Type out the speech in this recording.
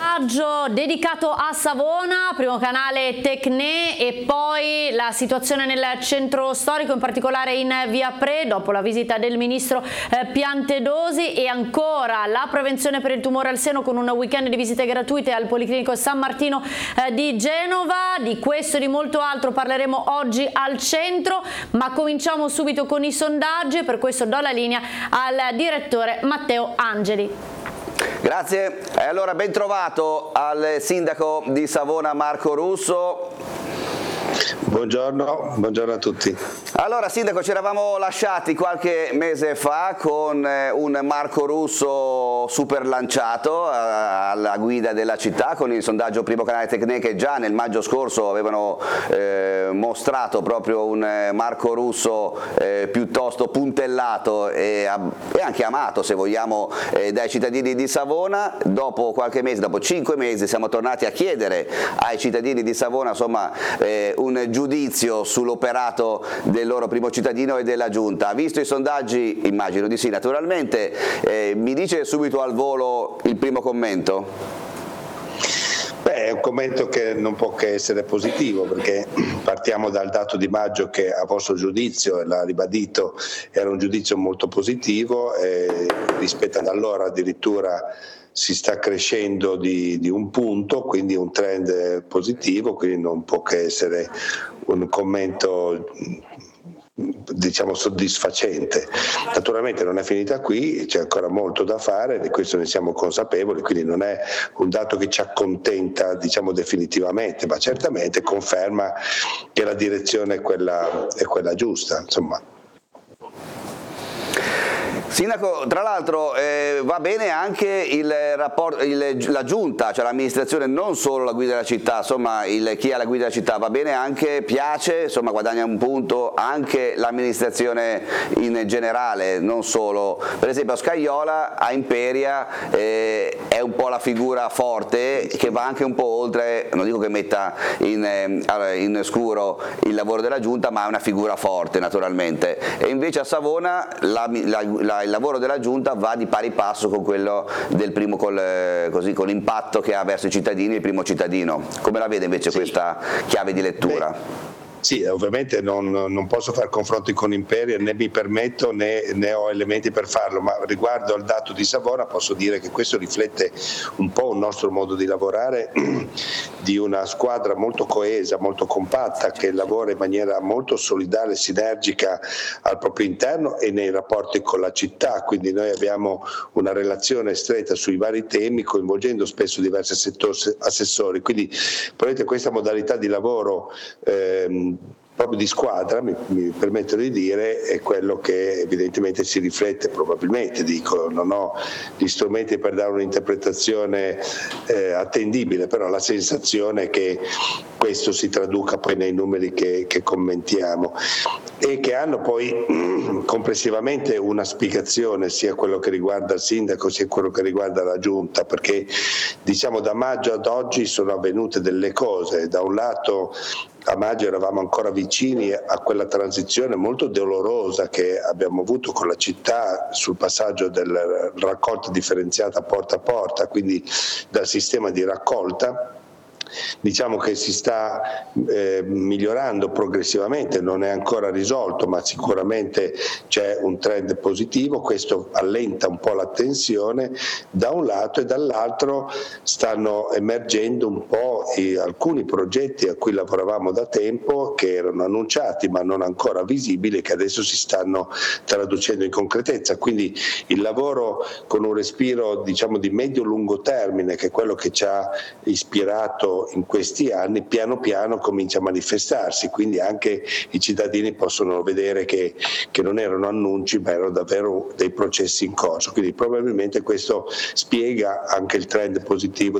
sondaggio dedicato a Savona, primo canale Tecne, e poi la situazione nel centro storico, in particolare in via Pre, dopo la visita del ministro Piantedosi, e ancora la prevenzione per il tumore al seno con un weekend di visite gratuite al Policlinico San Martino di Genova. Di questo e di molto altro parleremo oggi al centro, ma cominciamo subito con i sondaggi e per questo do la linea al direttore Matteo Angeli. Grazie, e allora ben trovato al sindaco di Savona Marco Russo. Buongiorno a tutti. Allora sindaco, ci eravamo lasciati qualche mese fa con un Marco Russo super lanciato alla guida della città, con il sondaggio primo canale Tecne che già nel maggio scorso avevano mostrato proprio un Marco Russo piuttosto puntellato e anche amato, se vogliamo, dai cittadini di Savona. Dopo qualche mese, dopo 5 mesi, siamo tornati a chiedere ai cittadini di Savona insomma un giudizio sull'operato del loro primo cittadino e della giunta. Visto i sondaggi, immagino di sì naturalmente, mi dice subito al volo il primo commento? Beh, è un commento che non può che essere positivo, perché partiamo dal dato di maggio che a vostro giudizio, e l'ha ribadito, era un giudizio molto positivo, e rispetto ad allora addirittura si sta crescendo di un punto, quindi un trend positivo, quindi non può che essere un commento diciamo soddisfacente. Naturalmente non è finita qui, c'è ancora molto da fare, di questo ne siamo consapevoli, quindi non è un dato che ci accontenta diciamo definitivamente, ma certamente conferma che la direzione è quella giusta, insomma. Sindaco, tra l'altro va bene anche il rapporto, la giunta, cioè l'amministrazione, non solo la guida della città, insomma chi ha la guida della città va bene anche, piace, insomma guadagna un punto anche l'amministrazione in generale, non solo. Per esempio a Scaiola, a Imperia è un po' la figura forte che va anche un po' oltre, non dico che metta in scuro il lavoro della giunta, ma è una figura forte naturalmente. E invece a Savona il lavoro della giunta va di pari passo con quello del primo, con l'impatto che ha verso i cittadini, il primo cittadino. Come la vede invece questa chiave di lettura? Sì, ovviamente non posso fare confronti con Imperia, né mi permetto né ho elementi per farlo, ma riguardo al dato di Savona posso dire che questo riflette un po' un nostro modo di lavorare, di una squadra molto coesa, molto compatta, che lavora in maniera molto solidale e sinergica al proprio interno e nei rapporti con la città, quindi noi abbiamo una relazione stretta sui vari temi, coinvolgendo spesso diversi assessori, quindi probabilmente questa modalità di lavoro proprio di squadra, mi permetto di dire, è quello che evidentemente si riflette, probabilmente, dico, non ho gli strumenti per dare un'interpretazione attendibile, però la sensazione è che questo si traduca poi nei numeri che commentiamo e che hanno poi complessivamente una spiegazione, sia quello che riguarda il sindaco sia quello che riguarda la giunta, perché diciamo da maggio ad oggi sono avvenute delle cose. Da un lato a maggio eravamo ancora vicini a quella transizione molto dolorosa che abbiamo avuto con la città sul passaggio della raccolta differenziata porta a porta, quindi dal sistema di raccolta. Diciamo che si sta migliorando progressivamente, non è ancora risolto, ma sicuramente c'è un trend positivo, questo allenta un po' la tensione da un lato, e dall'altro stanno emergendo un po' alcuni progetti a cui lavoravamo da tempo, che erano annunciati ma non ancora visibili, che adesso si stanno traducendo in concretezza, quindi il lavoro con un respiro diciamo di medio-lungo termine, che è quello che ci ha ispirato in questi anni, piano piano comincia a manifestarsi, quindi anche i cittadini possono vedere che non erano annunci ma erano davvero dei processi in corso, quindi probabilmente questo spiega anche il trend positivo